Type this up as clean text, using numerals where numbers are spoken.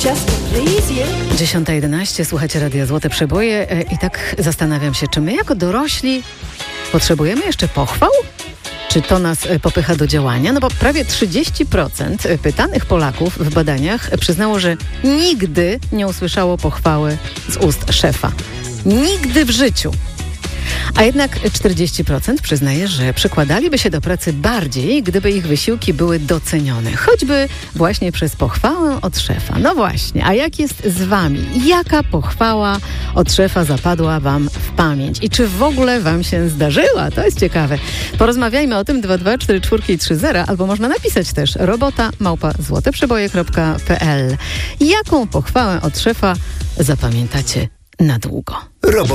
Just please you. 10:11, słuchacie Radia Złote Przeboje i tak zastanawiam się, czy my jako dorośli potrzebujemy jeszcze pochwał? Czy to nas popycha do działania? No bo prawie 30% pytanych Polaków w badaniach przyznało, że nigdy nie usłyszało pochwały z ust szefa. Nigdy w życiu. A jednak 40% przyznaje, że przykładaliby się do pracy bardziej, gdyby ich wysiłki były docenione. Choćby właśnie przez pochwałę od szefa. No właśnie, a jak jest z wami? Jaka pochwała od szefa zapadła wam w pamięć? I czy w ogóle wam się zdarzyła? To jest ciekawe. Porozmawiajmy o tym 2244330, albo można napisać też robota@złoteprzeboje.pl. Jaką pochwałę od szefa zapamiętacie na długo?